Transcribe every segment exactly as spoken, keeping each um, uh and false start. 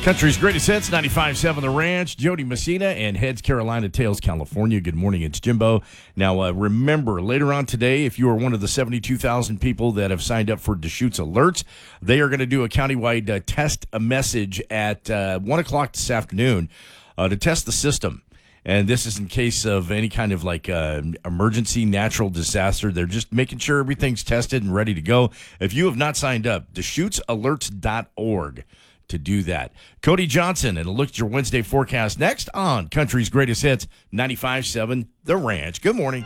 Country's greatest hits, ninety-five point seven The Ranch, Jody Messina, and Heads Carolina, Tails California. Good morning, it's Jimbo. Now, uh, remember, later on today, if you are one of the seventy-two thousand people that have signed up for Deschutes Alerts, they are going to do a countywide uh, test a message at uh, one o'clock this afternoon uh, to test the system. And this is in case of any kind of like uh, emergency natural disaster. They're just making sure everything's tested and ready to go. If you have not signed up, Deschutes Alerts dot org to do that. Cody Johnson, and a look at your Wednesday forecast next on Country's Greatest Hits, ninety-five point seven The Ranch. Good morning.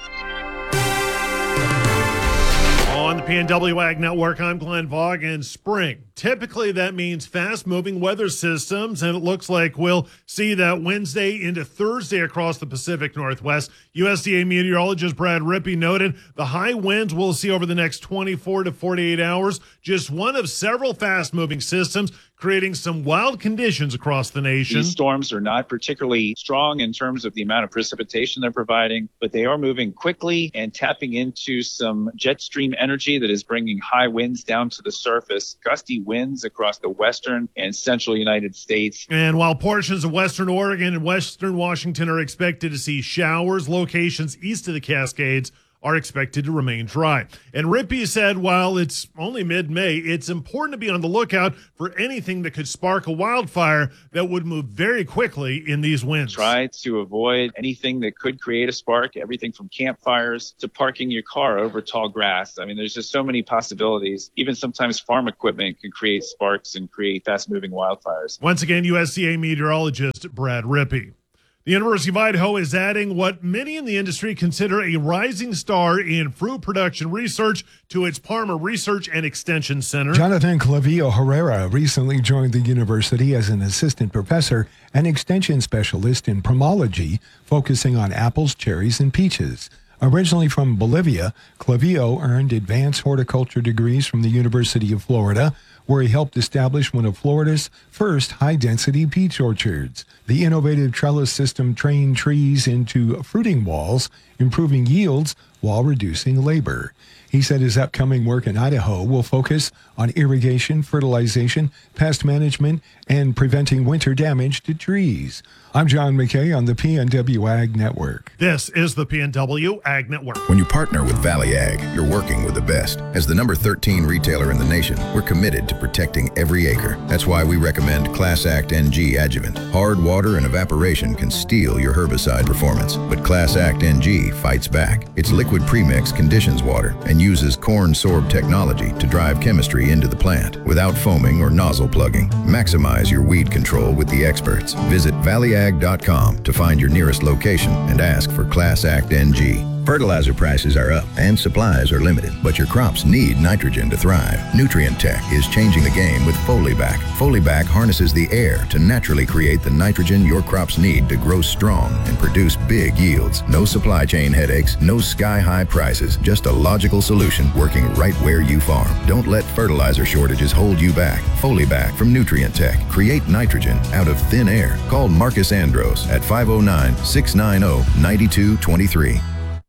On the P N W Ag Network, I'm Glenn Vaughn. In spring, typically that means fast-moving weather systems, and it looks like we'll see that Wednesday into Thursday across the Pacific Northwest. U S D A meteorologist Brad Rippey noted the high winds we'll see over the next twenty-four to forty-eight hours, just one of several fast-moving systems creating some wild conditions across the nation. These storms are not particularly strong in terms of the amount of precipitation they're providing, but they are moving quickly and tapping into some jet stream energy that is bringing high winds down to the surface, gusty winds across the western and central United States. And while portions of western Oregon and western Washington are expected to see showers, locations east of the Cascades are expected to remain dry. And Rippey said while it's only mid-May, it's important to be on the lookout for anything that could spark a wildfire that would move very quickly in these winds. Try to avoid anything that could create a spark, everything from campfires to parking your car over tall grass. I mean, there's just so many possibilities. Even sometimes farm equipment can create sparks and create fast-moving wildfires. Once again, U S D A meteorologist Brad Rippey. The University of Idaho is adding what many in the industry consider a rising star in fruit production research to its Parma Research and Extension Center. Jonathan Clavillo Herrera recently joined the university as an assistant professor and extension specialist in pomology, focusing on apples, cherries, and peaches. Originally from Bolivia, Clavillo earned advanced horticulture degrees from the University of Florida, where he helped establish one of Florida's first high-density peach orchards. The innovative trellis system trained trees into fruiting walls, improving yields while reducing labor. He said his upcoming work in Idaho will focus on irrigation, fertilization, pest management, and preventing winter damage to trees. I'm John McKay on the P N W Ag Network. This is the P N W Ag Network. When you partner with Valley Ag, you're working with the best. As the number thirteen retailer in the nation, we're committed to protecting every acre. That's why we recommend Class Act N G adjuvant. Hard water and evaporation can steal your herbicide performance, but Class Act N G fights back. Its liquid premix conditions water and uses corn sorb technology to drive chemistry into the plant without foaming or nozzle plugging. Maximize your weed control with the experts. Visit valley ag dot com to find your nearest location and ask for Class Act N G. Fertilizer prices are up and supplies are limited, but your crops need nitrogen to thrive. Nutrient Tech is changing the game with Folibac. Folibac harnesses the air to naturally create the nitrogen your crops need to grow strong and produce big yields. No supply chain headaches, no sky-high prices, just a logical solution working right where you farm. Don't let fertilizer shortages hold you back. Folibac from Nutrient Tech. Create nitrogen out of thin air. Call Marcus Andros at five oh nine, six nine oh, nine two two three.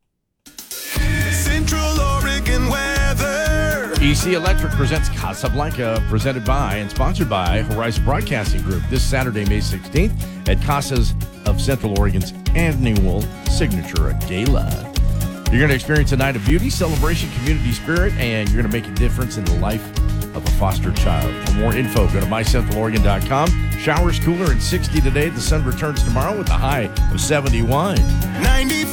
E C Electric presents Casablanca, presented by and sponsored by Horizon Broadcasting Group, this Saturday, May sixteenth, at Casas of Central Oregon's annual Signature Gala. You're going to experience a night of beauty, celebration, community spirit, and you're going to make a difference in the life of a foster child. For more info, go to my central oregon dot com. Showers cooler and sixty today. The sun returns tomorrow with a high of seventy-one. ninety